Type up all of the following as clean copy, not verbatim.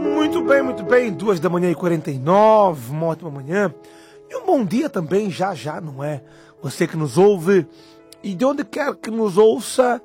Muito bem, 2h49, uma ótima manhã e um bom dia também, já, não é? Você que nos ouve e de onde quer que nos ouça,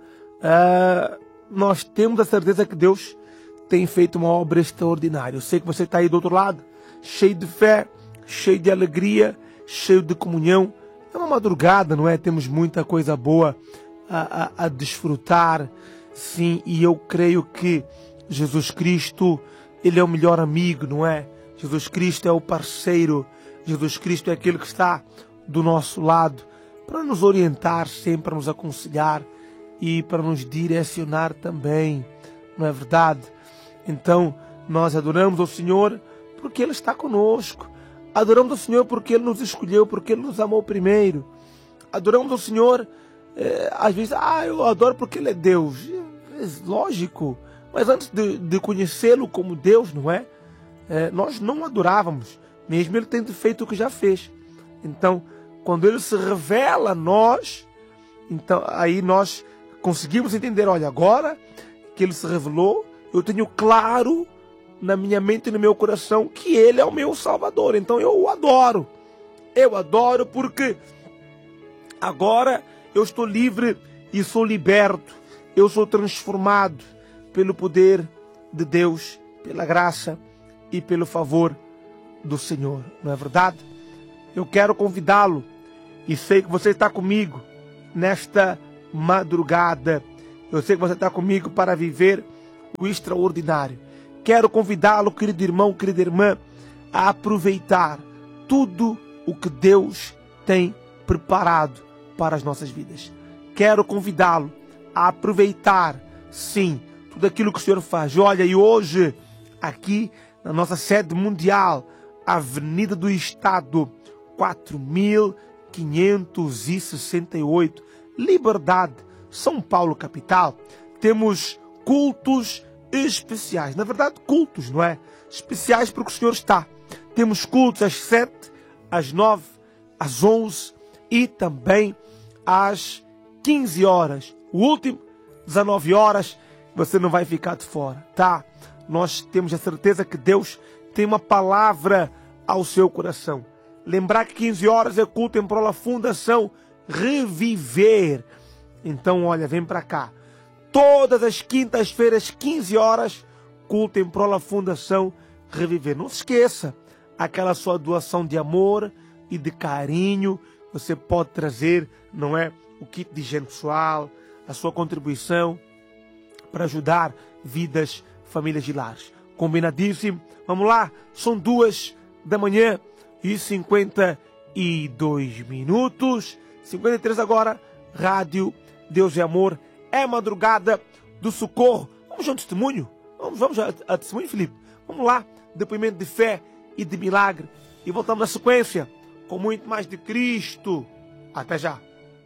nós temos a certeza que Deus tem feito uma obra extraordinária. Eu sei que você está aí do outro lado, cheio de fé, cheio de alegria, cheio de comunhão. É uma madrugada, não é? Temos muita coisa boa a desfrutar, sim, e eu creio que Jesus Cristo, Ele é o melhor amigo, não é? Jesus Cristo é o parceiro, Jesus Cristo é aquele que está do nosso lado para nos orientar sempre, para nos aconselhar e para nos direcionar também, não é verdade? Então, nós adoramos ao Senhor porque Ele está conosco, adoramos ao Senhor porque Ele nos escolheu, porque Ele nos amou primeiro, adoramos ao Senhor, às vezes, eu adoro porque Ele é Deus, lógico, mas antes de conhecê-lo como Deus, não é? Nós não adorávamos, mesmo Ele tendo feito o que já fez. Então, quando Ele se revela a nós, então aí nós conseguimos entender, olha, agora que Ele se revelou, eu tenho claro na minha mente e no meu coração que Ele é o meu Salvador. Então eu o adoro. Eu adoro porque agora eu estou livre e sou liberto. Eu sou transformado pelo poder de Deus, pela graça e pelo favor do Senhor. Não é verdade? Eu quero convidá-lo e sei que você está comigo nesta madrugada. Eu sei que você está comigo para viver o extraordinário. Quero convidá-lo, querido irmão, querida irmã, a aproveitar tudo o que Deus tem preparado para as nossas vidas. Quero convidá-lo a aproveitar, sim, tudo aquilo que o Senhor faz. Olha, e hoje, aqui na nossa sede mundial, Avenida do Estado, 4568, Liberdade, São Paulo, capital, temos cultos especiais. Na verdade, cultos, não é? Especiais porque o Senhor está. Temos cultos às 7, às 9, às 11 e também às 15 horas. O último, 19 horas, você não vai ficar de fora, tá? Nós temos a certeza que Deus tem uma palavra ao seu coração. Lembrar que 15 horas é culto em prol da Fundação Reviver. Então, olha, vem para cá. Todas as quintas-feiras, 15 horas, culto em prol da Fundação Reviver. Não se esqueça, aquela sua doação de amor e de carinho, você pode trazer, não é? O kit de higiene pessoal, a sua contribuição para ajudar vidas, famílias e lares. Combinadíssimo? Vamos lá, são 2h52, 53 agora, Rádio Deus é Amor, é madrugada do socorro. Vamos a um testemunho? Vamos a testemunho, Felipe? Vamos lá, depoimento de fé e de milagre. E voltamos na sequência com muito mais de Cristo. Até já.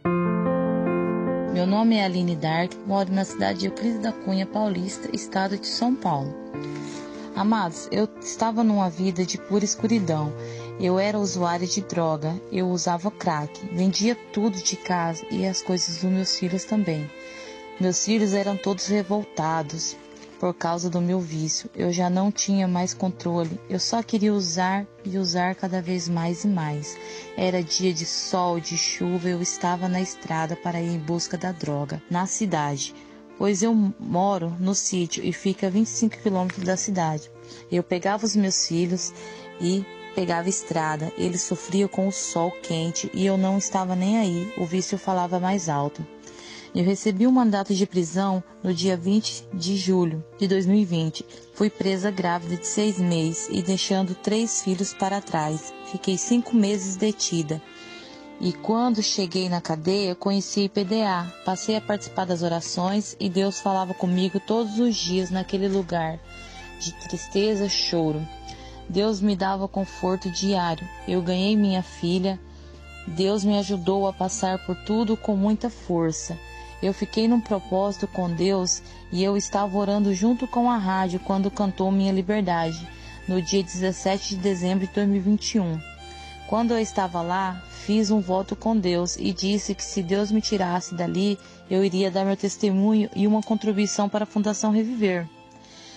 Meu nome é Aline Dark, moro na cidade de Euclides da Cunha, Paulista, estado de São Paulo. Amados, eu estava numa vida de pura escuridão. Eu era usuária de droga, eu usava crack, vendia tudo de casa e as coisas dos meus filhos também. Meus filhos eram todos revoltados por causa do meu vício. Eu já não tinha mais controle, eu só queria usar e usar cada vez mais e mais. Era dia de sol, de chuva, eu estava na estrada para ir em busca da droga, na cidade, pois eu moro no sítio e fica a 25 quilômetros da cidade. Eu pegava os meus filhos e pegava a estrada, eles sofriam com o sol quente e eu não estava nem aí, o vício falava mais alto. Eu recebi um mandato de prisão no dia 20 de julho de 2020. Fui presa grávida de 6 meses e deixando 3 filhos para trás. Fiquei 5 meses detida. E quando cheguei na cadeia, conheci IPDA. Passei a participar das orações e Deus falava comigo todos os dias naquele lugar de tristeza, choro. Deus me dava conforto diário. Eu ganhei minha filha. Deus me ajudou a passar por tudo com muita força. Eu fiquei num propósito com Deus e eu estava orando junto com a rádio quando cantou Minha Liberdade, no dia 17 de dezembro de 2021. Quando eu estava lá, fiz um voto com Deus e disse que se Deus me tirasse dali, eu iria dar meu testemunho e uma contribuição para a Fundação Reviver.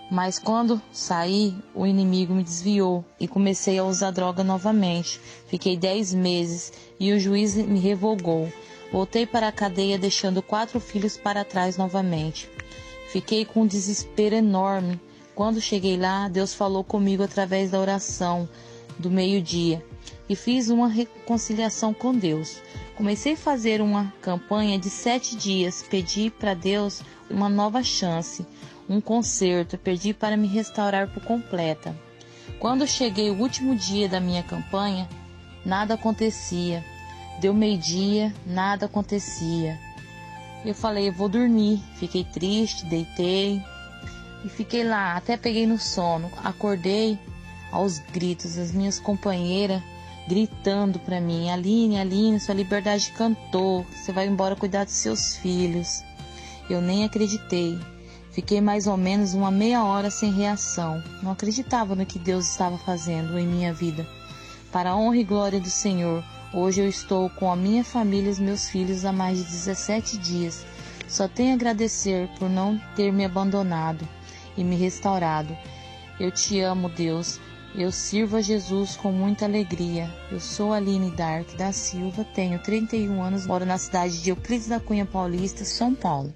Mas quando saí, o inimigo me desviou e comecei a usar droga novamente. Fiquei 10 meses e o juiz me revogou. Voltei para a cadeia deixando 4 filhos para trás novamente. Fiquei com um desespero enorme. Quando cheguei lá, Deus falou comigo através da oração do meio-dia e fiz uma reconciliação com Deus. Comecei a fazer uma campanha de 7 dias, pedi para Deus uma nova chance, um conserto, pedi para me restaurar por completa. Quando cheguei o último dia da minha campanha, nada acontecia. Deu meio-dia, nada acontecia. Eu falei, eu vou dormir. Fiquei triste, deitei e fiquei lá, até peguei no sono. Acordei aos gritos, as minhas companheiras gritando para mim, Aline, Aline, sua liberdade cantou, você vai embora cuidar dos seus filhos. Eu nem acreditei. Fiquei mais ou menos uma meia hora sem reação. Não acreditava no que Deus estava fazendo em minha vida. Para a honra e glória do Senhor, hoje eu estou com a minha família e os meus filhos há mais de 17 dias. Só tenho a agradecer por não ter me abandonado e me restaurado. Eu te amo, Deus. Eu sirvo a Jesus com muita alegria. Eu sou Aline Dark da Silva, tenho 31 anos, moro na cidade de Euclides da Cunha Paulista, São Paulo.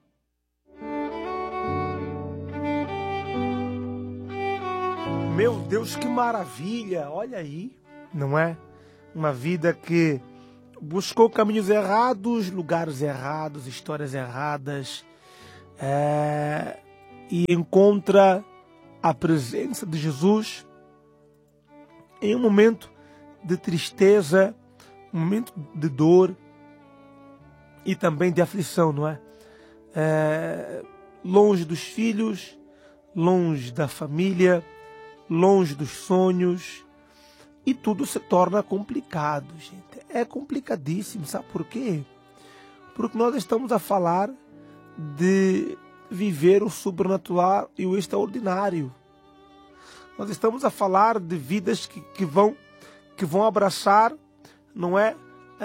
Meu Deus, que maravilha! Olha aí, não é? Uma vida que buscou caminhos errados, lugares errados, histórias erradas, e encontra a presença de Jesus em um momento de tristeza, um momento de dor e também de aflição, não é? Longe dos filhos, longe da família, longe dos sonhos, e tudo se torna complicado, gente. É complicadíssimo, sabe por quê? Porque nós estamos a falar de viver o sobrenatural e o extraordinário. Nós estamos a falar de vidas que vão abraçar, não é,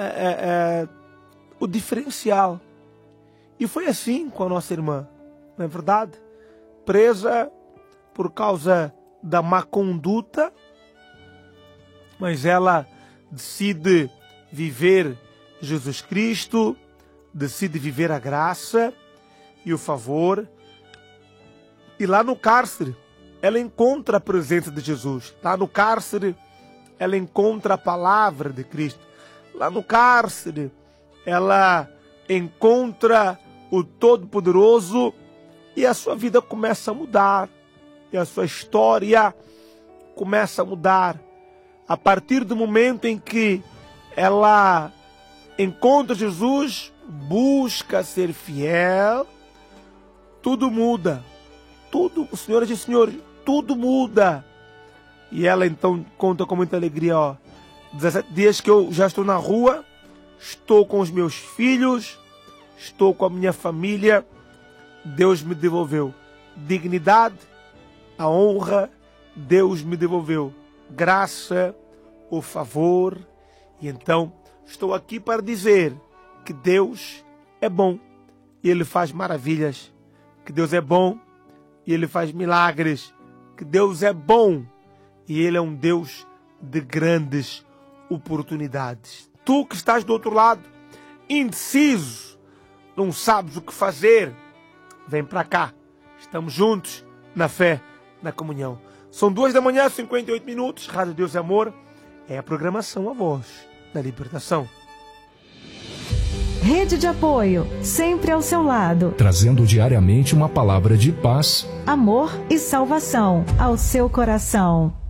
o diferencial. E foi assim com a nossa irmã, não é verdade? Presa por causa da má conduta, mas ela decide viver Jesus Cristo, decide viver a graça e o favor. E lá no cárcere, ela encontra a presença de Jesus. Lá no cárcere, ela encontra a palavra de Cristo. Lá no cárcere, ela encontra o Todo-Poderoso e a sua vida começa a mudar. E a sua história começa a mudar. A partir do momento em que ela encontra Jesus, busca ser fiel, tudo muda. Tudo, senhoras e senhores, tudo muda. E ela então conta com muita alegria, 17 dias que eu já estou na rua, estou com os meus filhos, estou com a minha família. Deus me devolveu dignidade, a honra, Deus me devolveu graça, o favor. E então estou aqui para dizer que Deus é bom e Ele faz maravilhas, que Deus é bom e Ele faz milagres, que Deus é bom e Ele é um Deus de grandes oportunidades. Tu que estás do outro lado, indeciso, não sabes o que fazer, vem para cá. Estamos juntos na fé, na comunhão. São 2h58, Rádio Deus e Amor, é a programação A Voz da Libertação. Rede de apoio, sempre ao seu lado. Trazendo diariamente uma palavra de paz, amor e salvação ao seu coração.